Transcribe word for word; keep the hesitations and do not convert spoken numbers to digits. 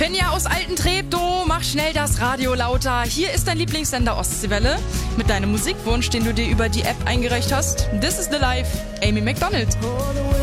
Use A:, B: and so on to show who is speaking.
A: Finja aus Altentreptow, mach schnell das Radio lauter. Hier ist dein Lieblingssender Ostseewelle mit deinem Musikwunsch, den du dir über die App eingereicht hast. This is the Life, Amy Macdonald.